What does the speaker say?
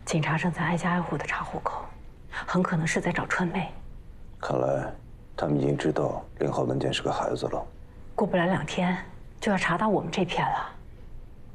警察正在挨家挨户的查户口，很可能是在找春妹。 看来他们已经知道0号文件是个孩子了。 过不了2天就要查到我们这片了。